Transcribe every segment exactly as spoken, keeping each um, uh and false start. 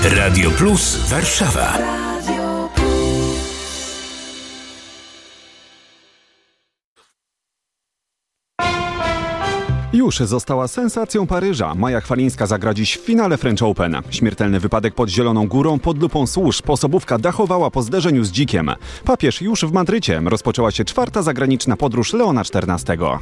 Radio Plus Warszawa. Już została sensacją Paryża. Maja Chwalińska zagra dziś w finale French Open. Śmiertelny wypadek pod Zieloną Górą pod lupą służb. Osobówka dachowała po zderzeniu z dzikiem. Papież już w Madrycie. Rozpoczęła się czwarta zagraniczna podróż Leona czternastego.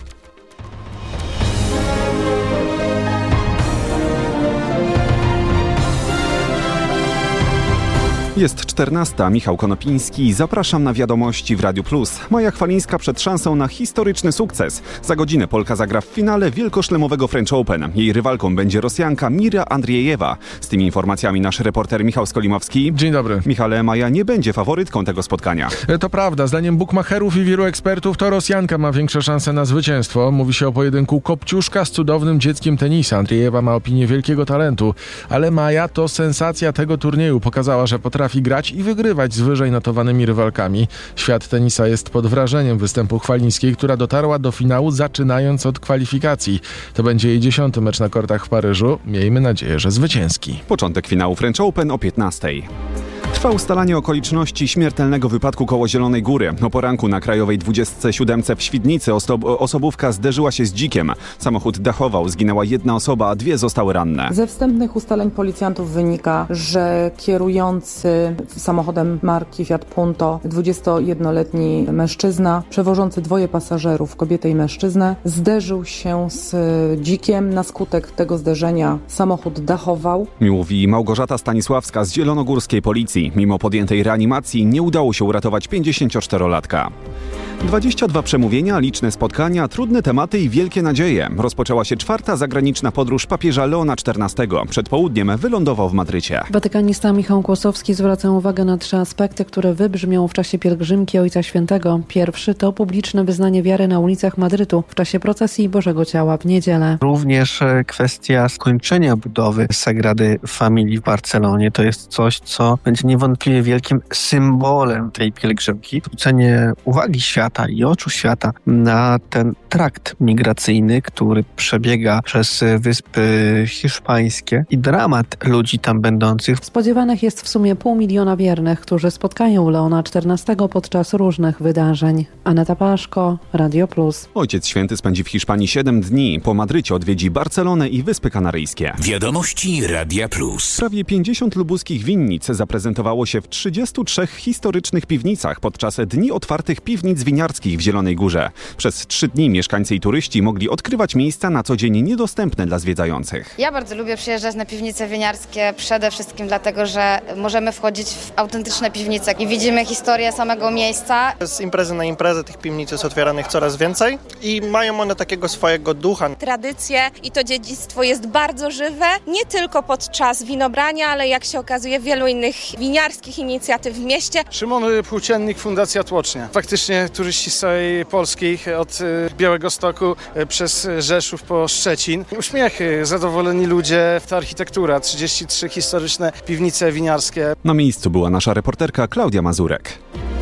Jest czternasta. Michał Konopiński. Zapraszam na wiadomości w Radiu Plus. Maja Chwalińska przed szansą na historyczny sukces. Za godzinę Polka zagra w finale wielkoszlemowego French Open. Jej rywalką będzie Rosjanka Mira Andriejewa. Z tymi informacjami nasz reporter Michał Skolimowski. Dzień dobry. Michale, Maja nie będzie faworytką tego spotkania. To prawda. Zdaniem bukmacherów i wielu ekspertów to Rosjanka ma większe szanse na zwycięstwo. Mówi się o pojedynku Kopciuszka z cudownym dzieckiem tenisa. Andriejewa ma opinię wielkiego talentu. Ale Maja to sensacja tego turnieju. Pokazała, że potrafi Potrafi grać i wygrywać z wyżej notowanymi rywalkami. Świat tenisa jest pod wrażeniem występu Chwalińskiej, która dotarła do finału zaczynając od kwalifikacji. To będzie jej dziesiąty mecz na kortach w Paryżu. Miejmy nadzieję, że zwycięski. Początek finału French Open o piętnastej. Trwa ustalanie okoliczności śmiertelnego wypadku koło Zielonej Góry. O poranku na Krajowej dwudziestce siódemce w Świdnicy oso- osobówka zderzyła się z dzikiem. Samochód dachował, zginęła jedna osoba, a dwie zostały ranne. Ze wstępnych ustaleń policjantów wynika, że kierujący samochodem marki Fiat Punto dwudziestojednoletni mężczyzna, przewożący dwoje pasażerów, kobietę i mężczyznę, zderzył się z dzikiem. Na skutek tego zderzenia samochód dachował. Mówi Małgorzata Stanisławska z zielonogórskiej policji. Mimo podjętej reanimacji nie udało się uratować pięćdziesięcioczterolatka. dwadzieścia dwa przemówienia, liczne spotkania, trudne tematy i wielkie nadzieje. Rozpoczęła się czwarta zagraniczna podróż papieża Leona czternastego. Przed południem wylądował w Madrycie. Watykanista Michał Kłosowski zwraca uwagę na trzy aspekty, które wybrzmią w czasie pielgrzymki Ojca Świętego. Pierwszy to publiczne wyznanie wiary na ulicach Madrytu w czasie procesji Bożego Ciała w niedzielę. Również kwestia skończenia budowy Sagrady Familii w Barcelonie to jest coś, co będzie niewątpliwie wielkim symbolem tej pielgrzymki. Zwrócenie uwagi świata i oczu świata na ten trakt migracyjny, który przebiega przez Wyspy Hiszpańskie i dramat ludzi tam będących. Spodziewanych jest w sumie pół miliona wiernych, którzy spotkają Leona czternastego podczas różnych wydarzeń. Aneta Paszko, Radio Plus. Ojciec Święty spędzi w Hiszpanii siedem dni. Po Madrycie odwiedzi Barcelonę i Wyspy Kanaryjskie. Wiadomości Radia Plus. Prawie pięćdziesiąt lubuskich winnic zaprezentowało się w trzydziestu trzech historycznych piwnicach podczas Dni Otwartych Piwnic Winiarskich w Zielonej Górze. Przez trzy dni mieszkańcy i turyści mogli odkrywać miejsca na co dzień niedostępne dla zwiedzających. Ja bardzo lubię przyjeżdżać na piwnice winiarskie, przede wszystkim dlatego, że możemy wchodzić w autentyczne piwnice i widzimy historię samego miejsca. Z imprezy na imprezę tych piwnic jest otwieranych coraz więcej i mają one takiego swojego ducha. Tradycje i to dziedzictwo jest bardzo żywe, nie tylko podczas winobrania, ale jak się okazuje wielu innych winiarskich inicjatyw w mieście. Szymon Płóciennik, Fundacja Tłocznia. Faktycznie turyści z całej Polski, od Białegostoku przez Rzeszów po Szczecin. Uśmiechy, zadowoleni ludzie, ta architektura, trzydzieści trzy historyczne piwnice winiarskie. Na miejscu była nasza reporterka Klaudia Mazurek.